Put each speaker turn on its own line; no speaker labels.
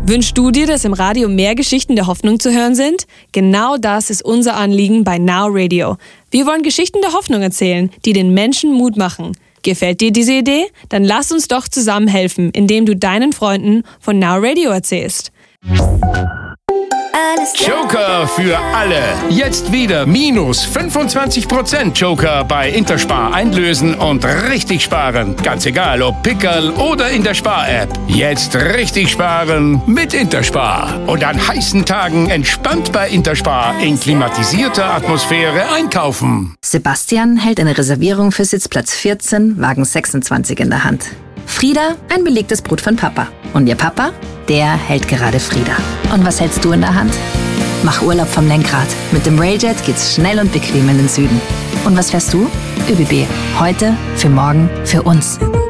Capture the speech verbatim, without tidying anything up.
Wünschst du dir, dass im Radio mehr Geschichten der Hoffnung zu hören sind? Genau das ist unser Anliegen bei Now Radio. Wir wollen Geschichten der Hoffnung erzählen, die den Menschen Mut machen. Gefällt dir diese Idee? Dann lass uns doch zusammen helfen, indem du deinen Freunden von Now Radio erzählst.
Joker für alle. Jetzt wieder minus fünfundzwanzig Prozent Joker bei Interspar einlösen und richtig sparen. Ganz egal, ob Pickerl oder in der Spar-App. Jetzt richtig sparen mit Interspar. Und an heißen Tagen entspannt bei Interspar in klimatisierter Atmosphäre einkaufen.
Sebastian hält eine Reservierung für Sitzplatz vierzehn, Wagen sechsundzwanzig in der Hand. Frieda ein belegtes Brot von Papa. Und ihr Papa, der hält gerade Frieda. Und was hältst du in der Hand? Mach Urlaub vom Lenkrad. Mit dem Railjet geht's schnell und bequem in den Süden. Und was fährst du? ÖBB. Heute, für morgen, für uns.